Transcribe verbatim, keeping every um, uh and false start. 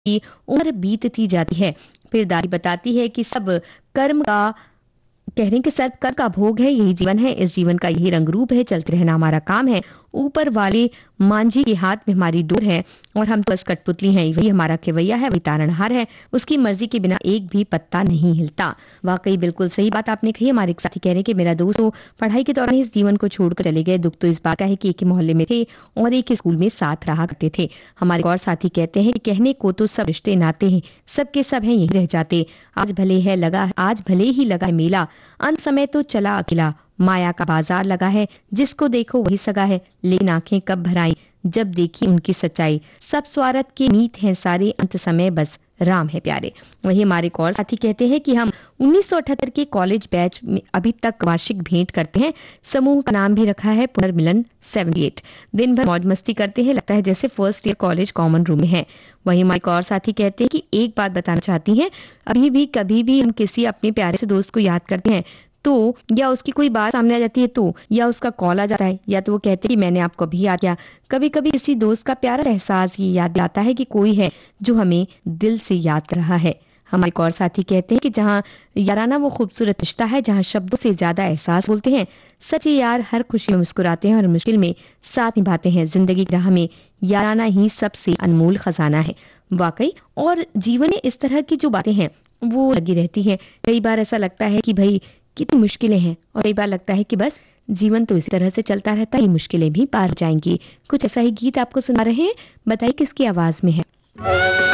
की उम्र बीतती जाती है। फिर दादी बताती है कि सब कर्म का कह रहे हैं कि सर्व कर्म का भोग है, यही जीवन है, इस जीवन का यही रंग रूप है, चलते रहना हमारा काम है। ऊपर वाले मांझी के हाथ में हमारी डोर है और हम तो बस कठपुतली हैं, वही हमारा खेवैया है, वही तारणहार है, उसकी मर्जी के बिना एक भी पत्ता नहीं हिलता। वाकई बिल्कुल सही बात आपने कही। हमारे एक साथी कह रहे हैं कि मेरा दोस्त तो पढ़ाई के दौरान इस जीवन को छोड़कर चले गए। दुख तो इस बात का है कि एक ही मोहल्ले में थे और एक ही स्कूल में साथ रहा करते थे। हमारे और साथी कहते हैं कि कहने को तो सब रिश्ते नाते हैं, सबके सब हैं, यही रह जाते। आज भले है लगा आज भले ही लगा है मेला, अंत समय तो चला अकेला। माया का बाजार लगा है, जिसको देखो वही सगा है, लेकिन आंखें कब भर आई जब देखी उनकी सच्चाई। सब स्वार्थ के मीत हैं सारे, अंत समय बस राम है प्यारे। वही हमारे एक और साथी कहते हैं कि हम उन्नीस सौ अठहत्तर के कॉलेज बैच में अभी तक वार्षिक भेंट करते हैं। समूह का नाम भी रखा है पुनर्मिलन अठहत्तर। दिन भर मौज मस्ती करते हैं, लगता है जैसे first year college common room में है। वही हमारे एक और साथी कहते हैं कि एक बात बताना चाहती हैं, अभी भी कभी भी हम किसी अपने प्यारे से दोस्त को याद करते हैं तो, या उसकी कोई बात सामने आ जाती है तो, या उसका कॉल आ जाता है, या तो वो कहते हैं कि मैंने आपको अभी याद किया। कभी कभी किसी दोस्त का प्यारा एहसास ये याद दिलाता है कि कोई है जो हमें दिल से याद कर रहा है। हमारे एक और साथी कहते हैं कि जहाँ याराना वो खूबसूरत रिश्ता है जहाँ शब्दों से ज्यादा एहसास बोलते हैं। सच्चे यार हर खुशी में मुस्कुराते हैं और मुश्किल में साथ निभाते हैं। जिंदगी की राह में याराना ही सबसे अनमोल खजाना है। वाकई, और जीवन में इस तरह की जो बातें हैं वो लगी रहती हैं। कई बार ऐसा लगता है कि भाई कितनी मुश्किलें हैं, और कई बार लगता है कि बस जीवन तो इसी तरह से चलता रहता है, ये मुश्किलें भी पार हो जाएंगी। कुछ ऐसा ही गीत आपको सुना रहे हैं, बताइए किसकी आवाज में है।